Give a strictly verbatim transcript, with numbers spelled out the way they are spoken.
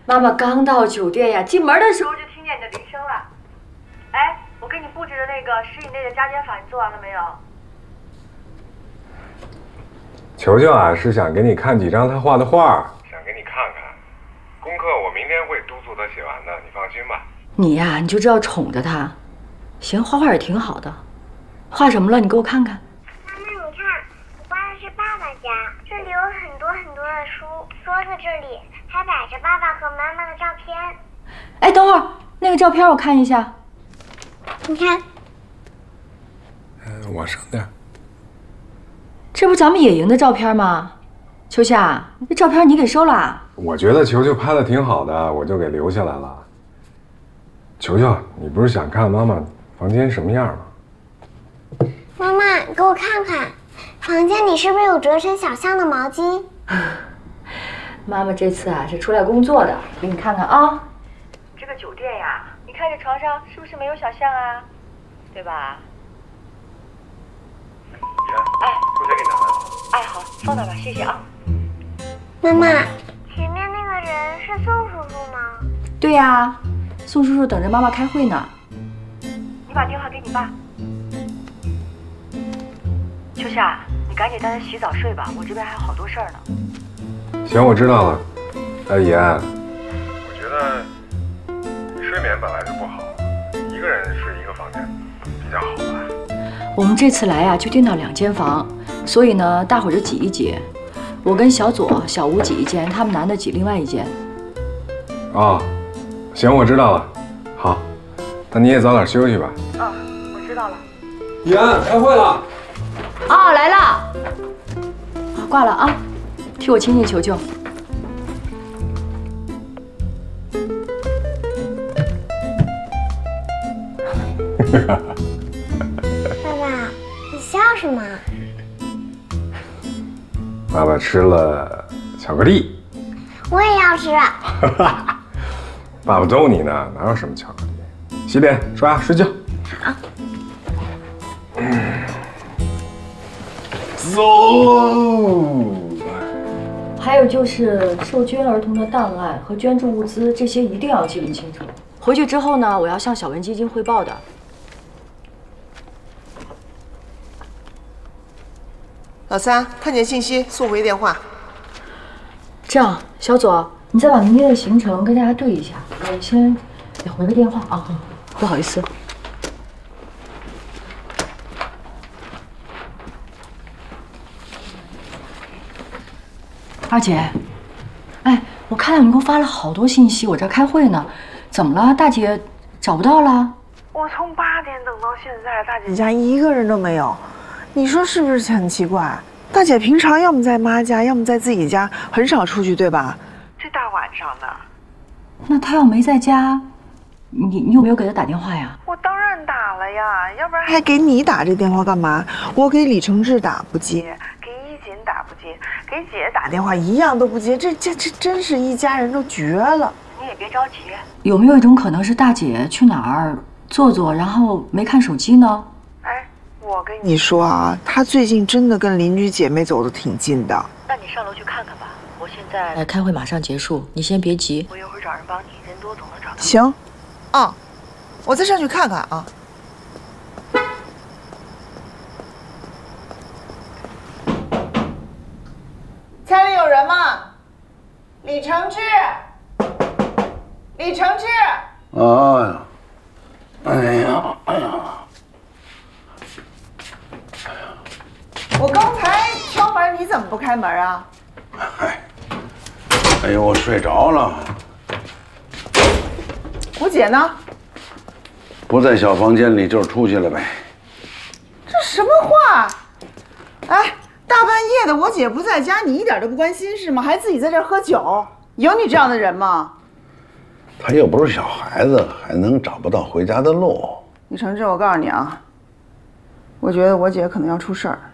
妈妈刚到酒店呀，进门的时候就听见你的铃声了。哎，我给你布置的那个十以内的加减法，你做完了没有？ 球球啊，是想给你看几张他画的画，想给你看看。功课我明天会督促他写完的，你放心吧。 你呀，你就知道宠着他。行，画画也挺好的。画什么了？你给我看看。 妈妈，你看，我画的是爸爸家，这里有很多很多的书，桌子这里还摆着爸爸和妈妈的照片。 哎，等会儿，那个照片我看一下。 你看， 嗯，往上点。 这不咱们野营的照片吗？秋夏，这照片你给收了啊？ 我觉得球球拍的挺好的，我就给留下来了。球球，你不是想看妈妈房间什么样吗？ 妈妈，你给我看看，房间里是不是有折成小象的毛巾？ 妈妈这次啊是出来工作的，给你看看啊。这个酒店呀，你看这床上是不是没有小象啊？对吧？ 哎，裤鞋给拿来了。 哎，好，放那吧，谢谢啊。 妈妈，前面那个人是宋叔叔吗？ 对呀，宋叔叔等着妈妈开会呢。你把电话给你爸。秋夏，你赶紧带他洗澡睡吧，我这边还有好多事儿呢。 行，我知道了。哎，妍，我觉得你睡眠本来就不好，一个人睡一个房间比较好吧。 我们这次来呀、啊，就订到两间房，所以呢，大伙儿就挤一挤。我跟小左、小吴挤一间，他们男的挤另外一间。 哦，行，我知道了。好，那你也早点休息吧。 嗯，我知道了。 妍，开会了。 哦，来了。好，挂了啊，替我亲亲球球。 爸爸，你笑什么？ 爸爸吃了巧克力。 我也要吃。 爸爸逗你呢，哪有什么巧克力？洗脸、刷牙、睡觉。 好。 走。 还有就是受捐儿童的档案和捐助物资，这些一定要记录清楚。回去之后呢，我要向小文基金汇报的。 老三，看见信息速回电话。 这样，小左，你再把明天的行程跟大家对一下。我先得回个电话啊，不好意思。二姐，哎，我看到你给我发了好多信息，我这开会呢，怎么了？大姐找不到了？ 我从八点等到现在，大姐家一个人都没有，你说是不是很奇怪？大姐平常要么在妈家，要么在自己家，很少出去，对吧？这大晚上的， 那她要没在家，你你有没有给她打电话呀？ 我当然打了呀，要不然还给你打这电话干嘛？我给李承志打不接，给一锦打不接，给姐打电话一样都不接，这这这真是一家人都绝了。 你也别着急，有没有一种可能是大姐去哪儿坐坐，然后没看手机呢？ 哎，我跟你说啊，她最近真的跟邻居姐妹走得挺近的。 那你上楼去看看吧，我现在呃开会马上结束，你先别急，我一会儿找人帮你，人多总能找到。 行，啊，我再上去看看啊。家里有人吗？李承志，李承志。 哎呀，哎呀，哎呀， 我刚才敲门，你怎么不开门啊？ 哎，哎呦，我睡着了。 我姐呢？ 不在小房间里，就是出去了呗。 这什么话？哎，大半夜的，我姐不在家，你一点都不关心是吗？还自己在这儿喝酒，有你这样的人吗？ 他又不是小孩子，还能找不到回家的路？ 李承志，我告诉你啊，我觉得我姐可能要出事儿。